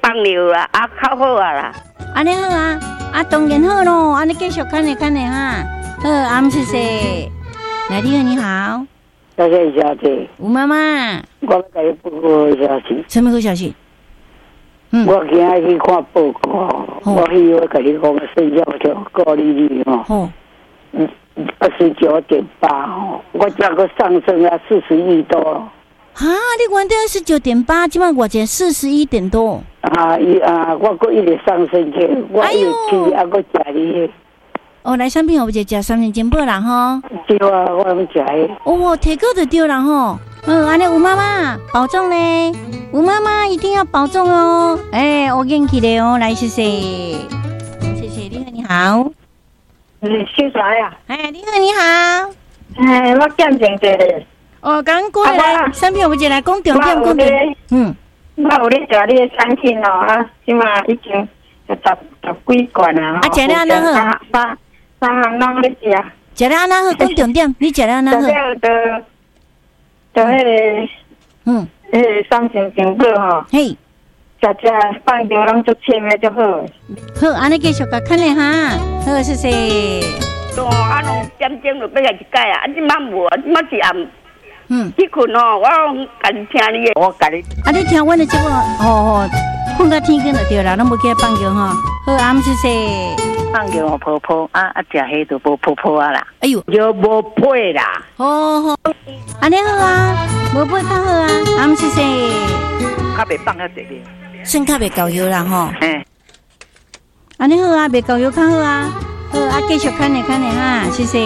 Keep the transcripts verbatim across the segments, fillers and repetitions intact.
放流啦，啊，较好啊啦。 安尼好啊，啊，当然好咯，安尼继续看咧看咧哈。好，阿姆谢谢。来，你好，你好。 谢谢小姐。 吴妈妈。 我要给你报告好消息。 什么好消息？嗯。 我今日去看报告，我希望跟你讲个生肖条高利率哦。哦。嗯，二十九点八哦，我价格上升了四十亿多。 啊！你原底二十九点八，今晚我才四十一点多。 啊，伊啊，我搁一直上升去，我一直去啊，搁食你。哦， 来产品我不就食三年金宝啦吼。 对啊，我拢食的。 哦，提高就对啦吼。嗯，安尼吴妈妈保重嘞，吴妈妈一定要保重哦。哎、欸，我元气的哦，来谢谢，谢谢你好，你好。 嗯，姓啥呀？ 哎，你好，你好。 哎，我见证者咧。 哦，刚过来，产品我们就来讲重点，讲重点。嗯， 我有咧食你的产品哦，啊，即嘛已经十十几罐啊。 啊，食了安那好？ 三三项拢咧食。 食了安那好？讲重点，你食了安那好？ 食了的，就迄个，嗯，迄个三成成果吼。嘿，食食放着拢足清的，足好。 好，安尼继续甲看咧哈。好，谢谢。 哦，啊，拢点钟就要来一改啊，啊，即马无啊，即马是暗。嗯，去困哦，我家己听你的，我家己。 啊，你听阮的节目，哦哦，困到天光就对啦，拢无去放球哈。好，阿姆谢谢。 放球哦，泡泡啊啊，食迄就无泡泡啊啦。哎呦，就无配啦。 好好，安尼好啊，无配较好啊，阿姆谢谢。 较袂放较济个， 算较袂够油啦吼。嗯，安尼好啊，袂够油较好啊。好啊，继续看咧看咧哈，谢谢。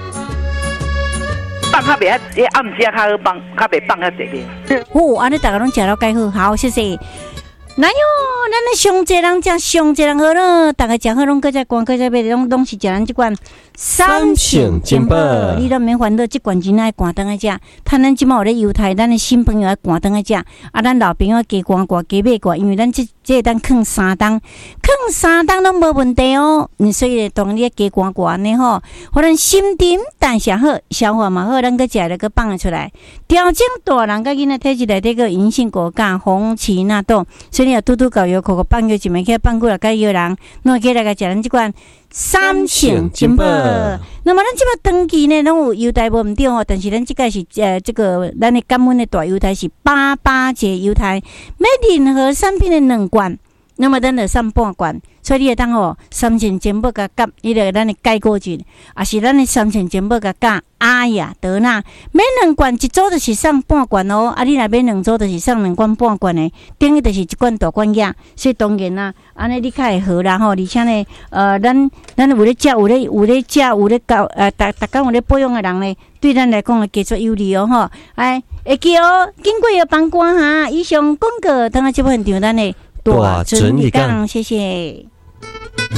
放较袂啊，你暗时较好放，较袂放较济个。 哦，安尼大家拢食了介好，好，谢谢。哪有，咱咧上济人食，上济人好咯，大家食好拢搁再关，搁再买，拢拢是食咱即款三成金宝，你都免烦恼，即罐钱爱关灯来食。趁咱即马有咧犹太，咱的新朋友爱关灯来食，啊，咱老朋友加关关加买关，因为咱即即个当放三档，放三档拢无问题哦。所以当你加关关安尼吼，互咱心甜代谢好，消化嘛好，咱搁食了搁放出来，调整大人甲囡仔体质内底个银杏果干、红荠纳豆，所以你要拄拄搞药，口口放药一枚起放过来，甲药人，弄起来甲食咱即款三成金宝。那么咱即摆长期呢，拢有犹太无毋对哦，但是咱即个是呃，这个咱的感恩的大犹太是八八节犹太，买任何产品的两罐。那么咱就送半罐，所以你会当吼三成金宝甲夹，迄个咱的钙果汁，也是咱的三成金宝甲夹阿雅德纳，买两罐一组就是送半罐哦，啊你若买两组就是送两罐半罐的，等于就是一罐大罐仔，所以当然啦，安尼你较会好啦吼，而且呢，呃，咱咱有咧食，有咧有咧食，有咧教，呃，逐逐工有咧保养的人呢，对咱来讲会加出有利哦吼，哎，会记哦，经过要帮关哈，以上广告，当然这部分场咱的。大整理讲，谢谢。